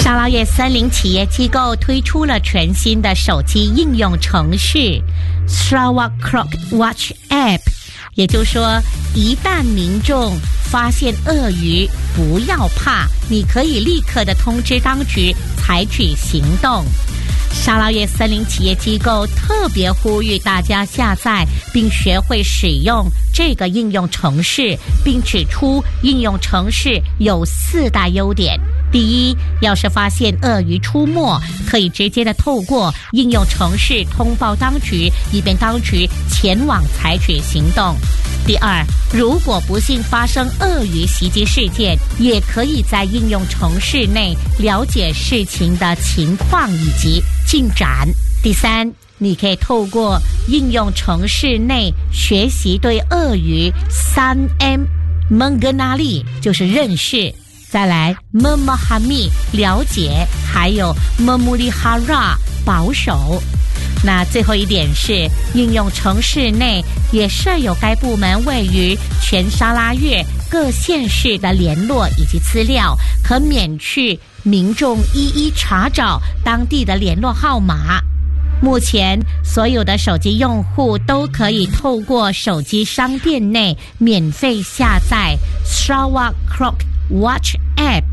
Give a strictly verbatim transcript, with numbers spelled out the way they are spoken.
沙捞越森林企业机构推出了全新的手机应用程序 Sarawak Croc Watch App， 也就是说，一旦民众发现鳄鱼，不要怕，你可以立刻的通知当局采取行动。沙捞越森林企业机构特别呼吁大家下载并学会使用这个应用程式，并指出应用程式有四大优点。第一，要是发现鳄鱼出没，可以直接的透过应用程式通报当局，以便当局前往采取行动。第二，如果不幸发生鳄鱼袭击事件，也可以在应用程式内了解事情的情况以及进展。第三，你可以透过应用程式内学习对鳄鱼三 M mengenali 就是认识，再来 memahami 了解，还有 memelihara 保守。那最后一点是，应用程式内也设有该部门位于全沙拉越各县市的联络以及资料，可免去民众一一查找当地的联络号码。目前所有的手机用户都可以透过手机商店内免费下载 Sarawak Croc Watch App，